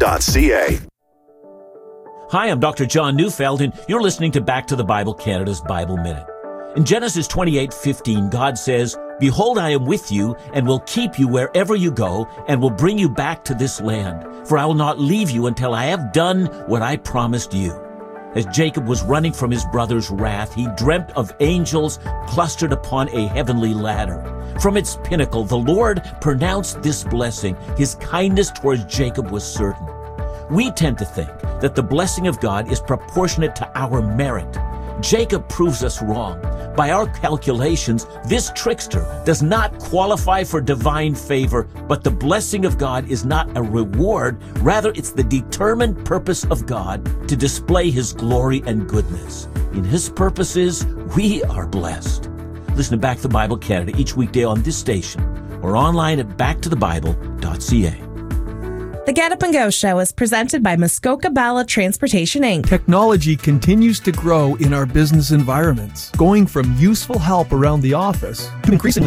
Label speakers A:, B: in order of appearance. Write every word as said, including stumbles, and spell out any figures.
A: dot c a.
B: Hi, I'm Doctor John Neufeld, and you're listening to Back to the Bible Canada's Bible Minute. In Genesis twenty-eight fifteen, God says, "Behold, I am with you, and will keep you wherever you go, and will bring you back to this land. For I will not leave you until I have done what I promised you." As Jacob was running from his brother's wrath, he dreamt of angels clustered upon a heavenly ladder. From its pinnacle, the Lord pronounced this blessing. His kindness towards Jacob was certain. We tend to think that the blessing of God is proportionate to our merit. Jacob proves us wrong. By our calculations, this trickster does not qualify for divine favor, but the blessing of God is not a reward. Rather, it's the determined purpose of God to display His glory and goodness. In His purposes, we are blessed. Listen to Back to the Bible Canada each weekday on this station or online at back to the bible dot c a.
C: The Get Up and Go Show is presented by Muskoka Bala Transportation, Incorporated.
D: Technology continues to grow in our business environments, going from useful help around the office to increasingly